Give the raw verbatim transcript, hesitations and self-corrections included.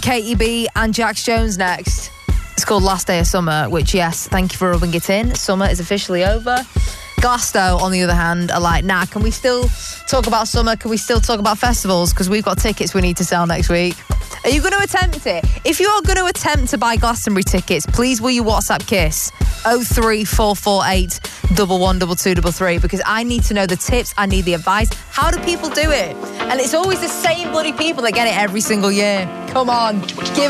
Katie B and Jax Jones next. It's called Last Day of Summer, which, yes, thank you for rubbing it in. Summer is officially over. Glasto, on the other hand, are like, nah, can we still talk about summer? Can we still talk about festivals? Because we've got tickets we need to sell next week. Are you going to attempt it? If you are going to attempt to buy Glastonbury tickets, please will you WhatsApp Kiss oh three four four eight, one one two two three three, because I need to know the tips, I need the advice. How do people do it? And it's always the same bloody people that get it every single year. Come on, give